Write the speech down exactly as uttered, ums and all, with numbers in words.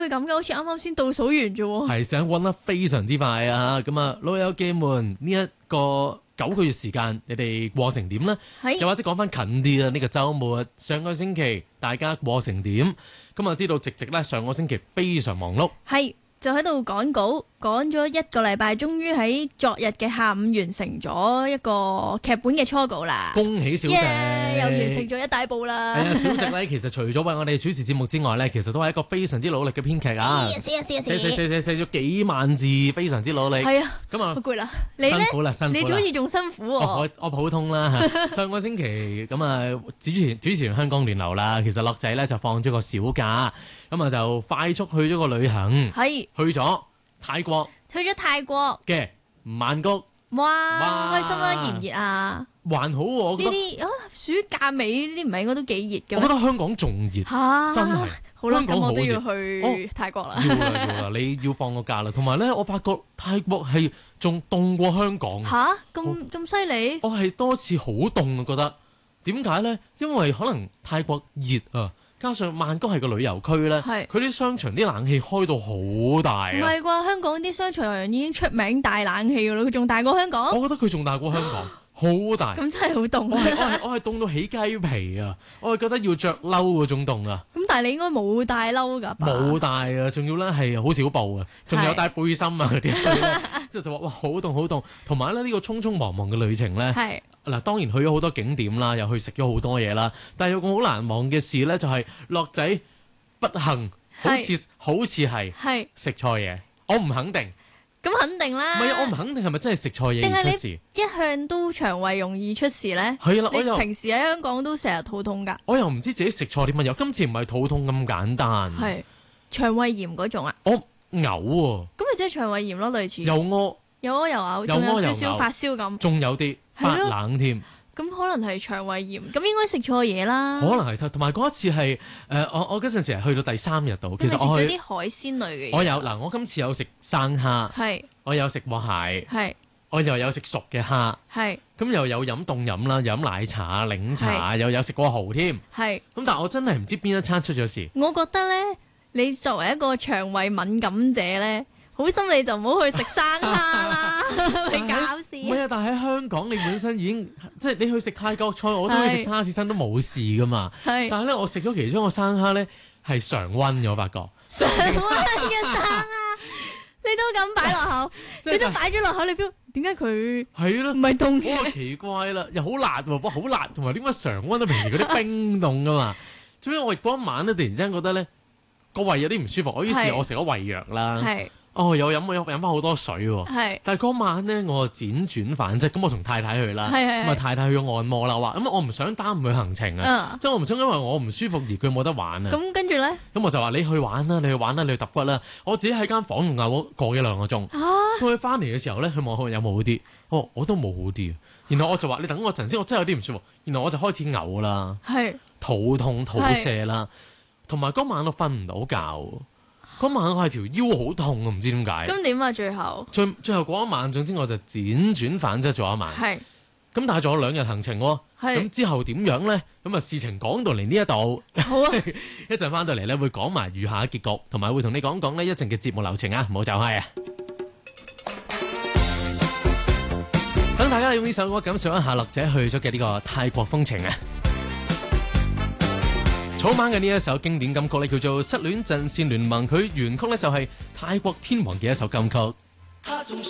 會咁嘅，好似啱啱先倒數完啫喎。 係想揾得非常之快啊！咁啊，老友記們呢一個九個月時間，你哋過成點呢？又或者講翻近啲啊，呢個週末上個星期大家過成點？咁啊，知道直直咧上個星期非常忙碌， 係就喺度趕稿，趕咗一個禮拜，終於喺昨日嘅下午完成咗一個劇本嘅初稿啦！ 恭喜小姐 ，yeah, 又完成咗一大步啦！ 係啊，小姐咧，其實除咗為我哋主持節目之外咧，其實都係一個非常之努力嘅編劇啊！ 寫啊寫啊寫寫寫寫寫咗幾萬字，非常之努力。 係啊， 咁啊， 好攰啦！你咧？ 辛苦啦，辛苦啦！ 你好似仲辛苦喎！ 我我普通啦。上個星期咁啊，主持主持完香港聯流啦，其實樂仔咧就放咗個小假，咁啊就快速去咗個旅行， 係去咗泰國， 去咗泰國嘅曼谷， 哇， 哇開心啦！熱唔熱啊？ 還好喎，我覺得呢啲啊暑假尾呢啲唔係應該都幾熱嘅咩？ 我覺得香港仲熱， 嚇真係好啦， 香港好咁我都要熱去泰國啦。 要啦要啦，你要放個假啦。同埋咧，我發覺泰國係仲凍過香港。 吓？咁咁犀利？ 我係多次好凍啊，覺得點解咧？因為可能泰國熱啊。加上曼谷係個旅遊區咧，佢啲商場啲冷氣開到好大啊！ 唔係啩？香港啲商場已經出名大冷氣㗎啦，佢仲大過香港？ 我覺得佢仲大過香港，好大。 咁真係好凍。 我係我係我係凍到起雞皮啊！我係覺得要着褸嗰種凍啊！ 咁但係你應該冇帶褸㗎吧？ 冇帶啊，仲要咧係好少布啊，仲有帶背心啊嗰啲，之後就話哇好凍好凍，同埋咧呢個匆匆忙忙嘅旅程咧。嗱，當然去咗好多景點啦，又去食咗好多嘢啦。但係有個好難忘嘅事咧，就係樂仔不幸好似好似係食錯嘢，我唔肯定。 咁肯定啦。 唔係啊，我唔肯定係咪真係食錯嘢而出事。 一向都腸胃容易出事咧。 係啦，我又平時喺香港都成日肚痛㗎。 我又唔知自己食錯啲乜嘢，今次唔係肚痛咁簡單。 係腸胃炎嗰種啊？ 我嘔喎。 咁咪即係腸胃炎咯，類似。 又屙。 又屙又嘔，仲有少少發燒咁。 仲有啲。發冷添， 咁可能係腸胃炎，咁應該食錯嘢啦。 可能係，同埋嗰一次係誒、呃，我我嗰陣時係去到第三日度，其實我食咗啲海鮮類嘅嘢。 我有嗱，我今次有食生蝦，係，我有食鑊蟹，係，我又有食熟嘅蝦，係，咁又有飲凍飲啦，飲奶茶、檸茶，又有食過蠔添，係，咁但係我真係唔知邊一餐出咗事。 我覺得咧，你作為一個腸胃敏感者咧。好心你就唔好去食生蝦啦，咪搞事。 唔係啊，但係喺香港你本身已經即係你去食泰國菜，我都可以食沙士生都冇事噶嘛。係，但係咧我食咗其中個生蝦咧係常溫嘅，我發覺。 常溫嘅生蝦，你都咁擺落口，你都擺咗落口，你標點解佢係咯？ 唔係凍嘅？ 好奇怪啦，又好辣喎，好辣，同埋點解常溫都平時嗰啲冰凍噶嘛？總之我嗰一晚咧，突然之間覺得咧個胃有啲唔舒服，我於是我食咗胃藥啦。係。哦，有飲我飲翻好多水喎，係，但係嗰晚咧我就輾轉反側，咁我同太太去啦，咁啊太太去咗按摩啦，話咁我唔想耽誤佢行程啊，即係我唔想因為我唔舒服而佢冇得玩啊。 咁跟住咧，咁我就話你去玩啦，你去玩啦，你去揼骨啦，我自己喺間房度嘔過一兩個鐘，到佢翻嚟嘅時候咧，佢望下有冇好啲，哦，我都冇好啲，然後我就話你等我陣先，我真係有啲唔舒服，然後我就開始嘔啦，係，肚痛肚瀉啦，同埋嗰晚我瞓唔到覺。嗰晚我係條腰好痛啊，唔知點解。 咁點啊？最後最最後嗰一晚，總之我就輾轉反側咗一晚。係。咁但係仲有兩日行程喎。係。咁之後點樣咧？咁啊事情講到嚟呢一度。好啊。一陣翻到嚟咧，會講埋餘下嘅結局，同埋會同你講講呢一陣嘅節目流程啊，唔好走開啊！等大家用呢首歌感受一下樂仔去咗嘅呢個泰國風情啊！草蜢嘅呢一首經典金曲咧，叫做《失戀陣線聯盟》，佢原曲咧就係泰國天王嘅一首金曲。